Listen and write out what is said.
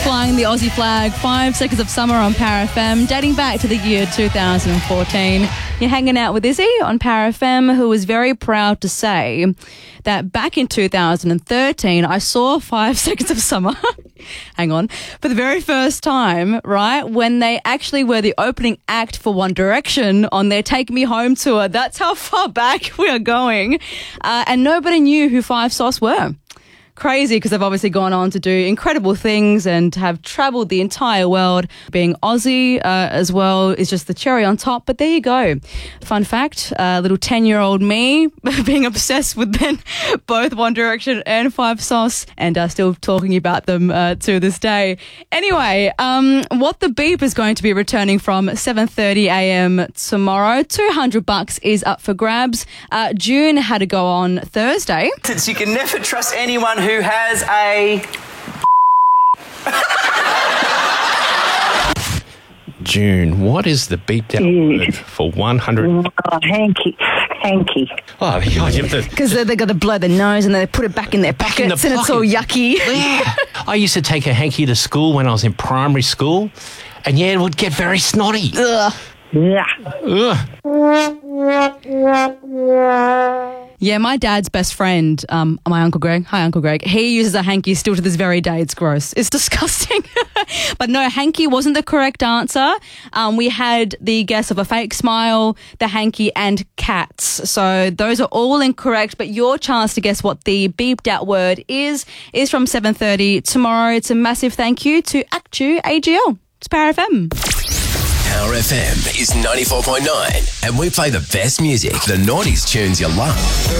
flying the Aussie flag, 5 Seconds of Summer on Power FM, dating back to the year 2014. You're hanging out with Izzy on Power FM, who was very proud to say that back in 2013, I saw 5 Seconds of Summer, hang on, for the very first time, right, when they actually were the opening act for One Direction on their Take Me Home tour. That's how far back we are going. And nobody knew who Five Sauce were. Crazy, because they've obviously gone on to do incredible things and have travelled the entire world. Being Aussie as well is just the cherry on top. But there you go. Fun fact, little 10-year-old me being obsessed with then both One Direction and Five Sauce, and still talking about them to this day. Anyway, What the Beep is going to be returning from 7:30 a.m. tomorrow. $200 is up for grabs. June had to go on Thursday. You can never trust anyone who has a... June, what is the beeped out word for 100? Hanky. Oh, Because they got to blow their nose and then they put it back in their pockets and it's all yucky. Yeah. I used to take a hanky to school when I was in primary school, and it would get very snotty. Ugh. Yeah. Ugh. Yeah, my dad's best friend, my Uncle Greg, hi Uncle Greg, he uses a hanky still to this very day. It's gross. It's disgusting. But no, hanky wasn't the correct answer. We had the guess of a fake smile, the hanky, and cats. So those are all incorrect, but your chance to guess what the beeped out word is from 7:30 tomorrow. It's a massive thank you to Actu AGL. It's Power FM. Power FM is 94.9 and we play the best music, the 90s tunes you love.